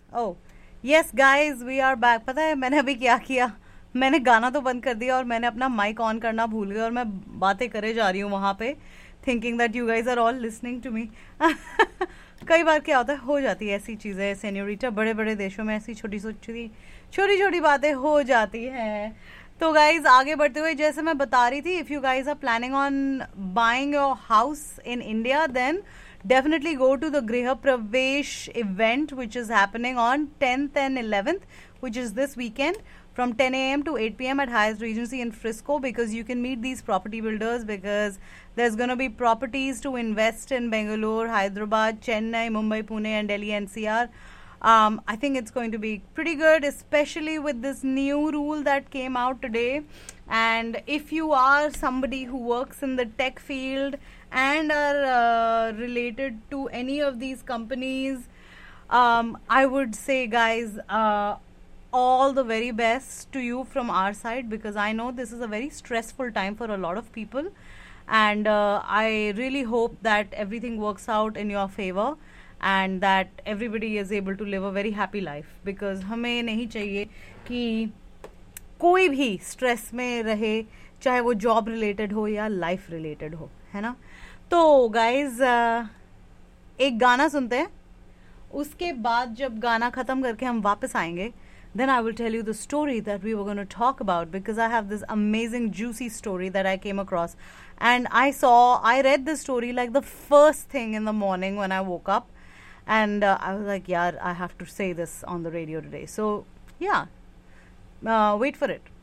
Oh yes guys, we are back. पता है मैंने अभी क्या किया? मैंने गाना तो बंद कर दिया और मैंने अपना माइक ऑन करना भूल गई और मैं बातें करे जा रही हूँ वहां पे, thinking that you guys are all listening to me. कई बार क्या होता है, हो जाती है ऐसी चीजें सेन्योरिटा, बड़े बड़े देशों में ऐसी छोटी छोटी बातें हो जाती हैं। तो गाइज आगे बढ़ते हुए, जैसे मैं बता रही थी, if you guys are planning on buying your house in India, then definitely go to the Griha Pravesh event, which is happening on 10th and 11th, which is this weekend, from 10 a.m. to 8 p.m. at Hyatt Regency in Frisco, because you can meet these property builders, because there's going to be properties to invest in Bangalore, Hyderabad, Chennai, Mumbai, Pune and Delhi NCR. I think it's going to be pretty good, especially with this new rule that came out today. And if you are somebody who works in the tech field and are related to any of these companies, I would say, guys, all the very best to you from our side, because I know this is a very stressful time for a lot of people. And I really hope that everything works out in your favor and that everybody is able to live a very happy life, because हमें नहीं चाहिए कि कोई भी stress में रहे, चाहे वो जॉब रिलेटेड हो या लाइफ रिलेटेड हो, है ना? तो गाइज एक गाना सुनते हैं, उसके बाद जब गाना खत्म करके हम वापस आएंगे, then I will tell you the story that we were going to talk about, because I have this amazing juicy story that I came across, and I read this story like the first thing in the morning when I woke up, and I was like, yeah, I have to say this on the radio today. So yeah, wait for it.